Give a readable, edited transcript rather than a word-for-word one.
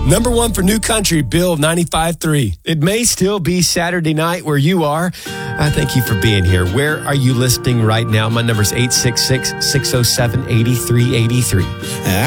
Number one for New Country, Bill 95.3. It may still be Saturday night where you are. I thank you for being here. Where are you listening right now? My number is 866-607-8383.